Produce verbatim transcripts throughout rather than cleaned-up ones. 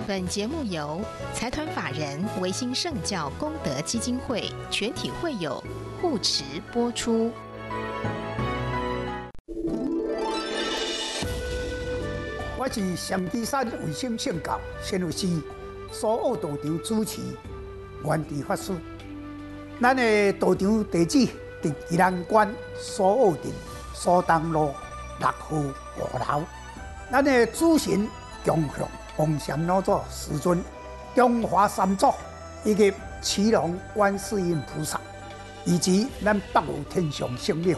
本节目由财团法人维新圣教功德基金会全体会友护持播出。 我是上基山维新圣教宣教师苏澳道场主持原地法师。咱的道场地址伫宜兰县苏澳镇苏东路六号五楼。咱的主神供向王禅老祖师尊、中华三祖以及祁龙观世音菩萨，以及咱北无天上圣庙。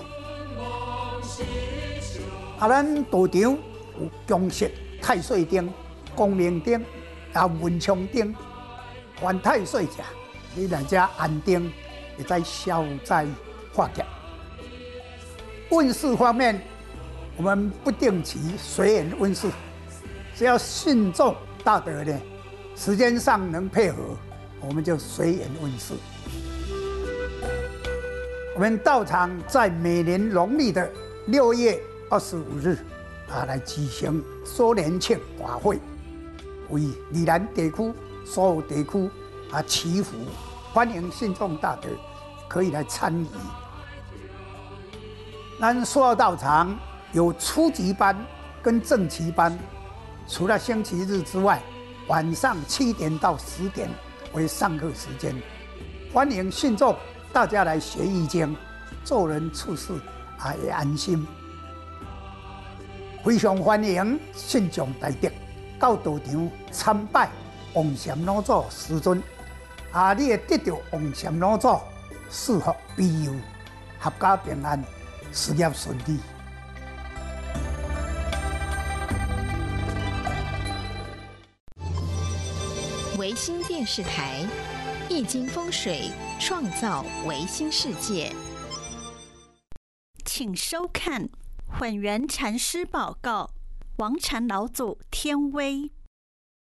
啊，咱道场有供设太岁灯、光明灯、啊文昌灯。犯太岁者，你来遮安灯，会使消灾化解。运势方面，我们不定期随缘运势。只要信众大德呢，时间上能配合，我们就随缘问世。我们道场在每年农历的六月二十五日啊，来举行周年庆法会，为宜兰地区所有地区啊祈福，欢迎信众大德可以来参与。咱苏澳道场有初级班跟正级班。除了星期日之外，晚上七点到十点为上课时间，欢迎信众大家来学易经，做人处事啊也安心。非常欢迎信众大德到道场参拜王禅老祖师尊，啊，你会得到王禅老祖赐福庇佑，合家平安，事业顺利。 维新电视台易经风水创造维新世界， 请收看混元禅师报告：王禅老祖天威。